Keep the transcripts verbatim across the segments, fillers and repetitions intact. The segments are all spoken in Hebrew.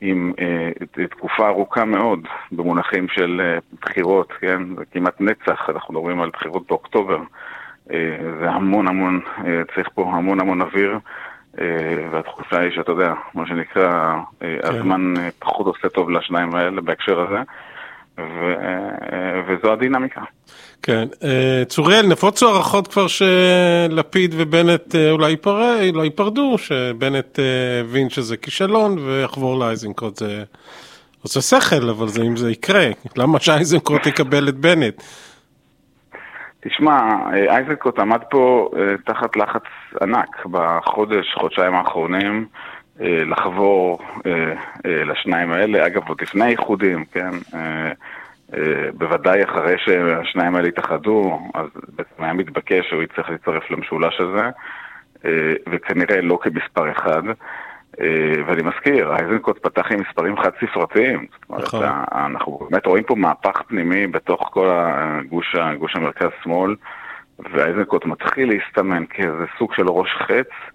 עם אה, תקופה ארוכה מאוד במונחים של אה, בחירות, כן? זה כמעט נצח, אנחנו מדברים על בחירות באוקטובר. אה, זה המון המון, אה, צריך פה המון המון אוויר, אה, והתחושה היא שאתה יודע, מה שנקרא, אה, כן. הזמן אה, פחות עושה טוב לשניים האלה בהקשר הזה, ו, אה, וזו הדינמיקה. כן, צוריאל, נפוצו הערכות כבר שלפיד ובנט אולי לא ייפרדו, שבנט הבין שזה כישלון ויחבור לאייזנקוט. זה עושה שכל, אבל זה אם זה יקרה, למה שאייזנקוט יקבל את בנט? תשמע, אייזנקוט עמד פה תחת לחץ ענק בחודש, חודשיים האחרונים, לחבור לשניים האלה, אגב, עוד לפני איחודים, כן? בוודאי אחרי שהשניים האלה התאחדו, אז בעצם היה מתבקש שהוא יצטרך להצטרף למשולש הזה, וכנראה לא כמספר אחד. ואני מזכיר, אייזנקוט פתח עם מספרים חד ספרתיים. זאת אומרת, אנחנו באמת רואים פה מהפך פנימי בתוך כל הגוש, הגוש המרכז-שמאל, ואייזנקוט מתחיל להסתמן כאיזה סוג של ראש חץ,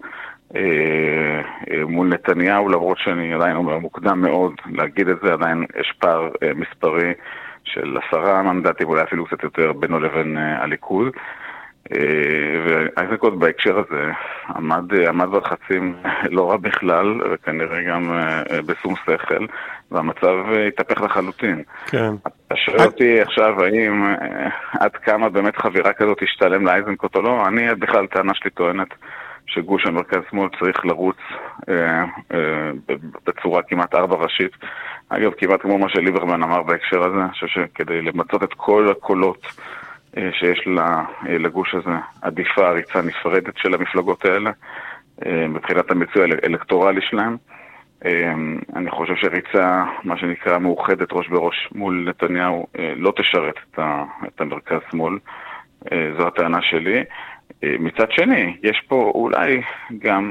מול נתניהו, למרות שאני עדיין אומר מוקדם מאוד להגיד את זה, עדיין יש פער מספרי של עשרה מנדטים, אולי אפילו קצת יותר בינו לבין הליכוד. ואייזנקוט בהקשר הזה עמד, עמד בלחצים לא רע בכלל, וכנראה גם בשום שכל, והמצב התהפך לחלוטין. כן. השאלה אותי עכשיו, האם עד כמה באמת חבירה כזאת תשתלם לאייזנקוט או לא, אני בכלל טענה שלי טוענת שגוש המרכז שמאל צריך לרוץ אה, אה, בצורה כמעט ארבע ראשית. אגב, כמעט כמו מה שליברמן אמר בהקשר הזה, שכדי למצות את כל הקולות אה, שיש לה, אה, לגוש הזה, עדיפה ריצה נפרדת של המפלגות האלה, אה, מבחינת המיצוי האלקטורלי שלהם. אה, אני חושב שריצה, מה שנקרא מאוחדת ראש בראש מול נתניהו, אה, לא תשרת את, ה, את המרכז שמאל. אה, זו הטענה שלי. מצד שני, יש פה אולי גם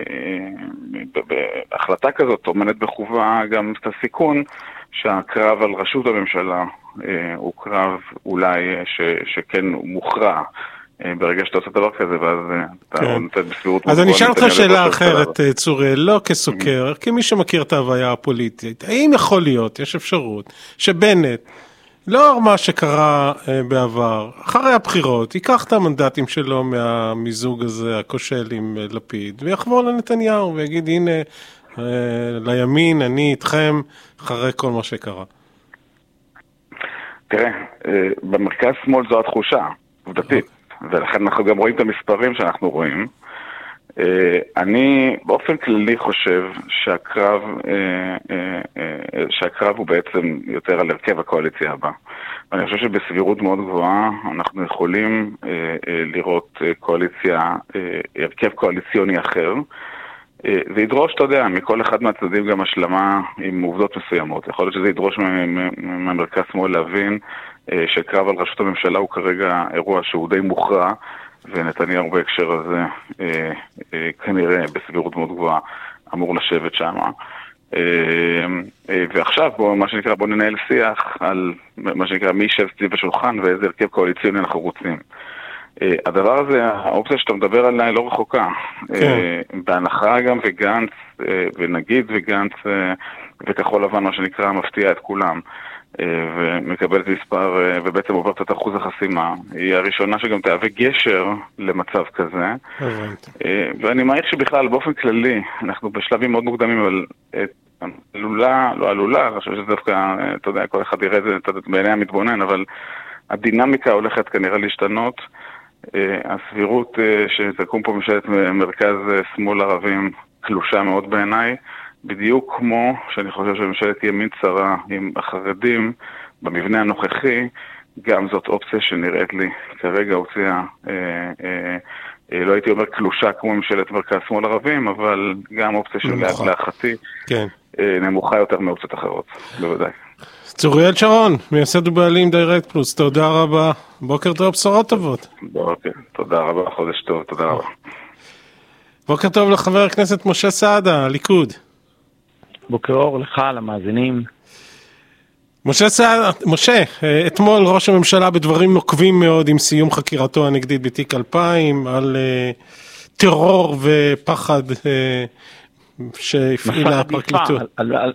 בהחלטה כזאת עומדת בחובה גם את הסיכון שהקרב על ראשות הממשלה הוא קרב אולי שכן מוכרע ברגע שאתה עושה דבר כזה, ואז אתה נותן בסבירות. אז אני אשאל אותך שאלה אחרת, צוריאל, לא כסוקר, כמי שמכיר את ההוויה הפוליטית, האם יכול להיות, יש אפשרות, שבנט לא מה שקרה בעבר, אחרי הבחירות, ייקח את המנדטים שלו מהמיזוג הזה, הכושל עם לפיד, ויחבור לנתניהו ויגיד, הנה, לימין, אני איתכם, אחרי כל מה שקרה. תראה, במרכז שמאל זו התחושה, עובדתית, ולכן אנחנו גם רואים את המספרים שאנחנו רואים. אני באופן כללי חושב שהקרב, שהקרב הוא בעצם יותר על הרכב הקואליציה הבא. אני חושב שבסבירות מאוד גבוהה אנחנו יכולים לראות קואליציה, הרכב קואליציוני אחר, וידרוש, אתה יודע, מכל אחד מהצדדים גם השלמה עם עובדות מסוימות. יכול להיות שזה ידרוש מהמרכז שמאל להבין שקרב על ראשות הממשלה הוא כרגע אירוע שהוא די מוכרע, ונתניהו בהקשר הזה אה, אה, כנראה בסבירות מאוד גבוהה אמור לשבת שם. אה, אה, ועכשיו בוא, מה שנקרא, בוא ננהל שיח על מה שנקרא מי ישב סביב השולחן ואיזה הרכב קואליציוני אנחנו רוצים. אה, הדבר הזה, האופציה שאתה מדבר עליה לא רחוקה. כן. אה, בהנחה גם וגנץ, אה, ונגיד וגנץ אה, וכחול לבן, מה שנקרא, מפתיע את כולם. ומקבלת מספר, ובעצם עוברת את אחוז החסימה. היא הראשונה שגם תהווה גשר למצב כזה. ואני מעריך שבכלל, באופן כללי, אנחנו בשלבים מאוד מוקדמים, אבל עלולה, לא עלולה, אני חושב שזה דווקא, אתה יודע, כל אחד יראה את זה בעיני המתבונן, אבל הדינמיקה הולכת כנראה להשתנות. הסבירות שתקום פה ממשלת מרכז שמאל ערבים קלושה מאוד בעיניי, בדיוק כמו שאני חושב שממשלת ימין צרה עם החרדים במבנה הנוכחי, גם זאת אופציה שנראית לי כרגע הוציאה, אה, אה, אה, לא הייתי אומר קלושה כמו ממשלת מרכז שמאל ערבים, אבל גם אופציה של להחתי כן. אה, נמוכה יותר מאופציות אחרות, בוודאי. צוריאל שרון, מייסד ובעלים דיירקט פלוס, תודה רבה, בוקר טוב, בשורות טובות. בוקר, תודה רבה, חודש טוב, תודה רבה. בוקר טוב לחבר הכנסת משה סעדה, ליכוד. בוקר אור לך, למאזינים. משה סעדה, משה, אתמול ראש הממשלה בדברים נוקבים מאוד עם סיום חקירתו הנגדית בתיק אלפיים, על uh, טרור ופחד uh, שהפעילה הפרקליטות. על, על,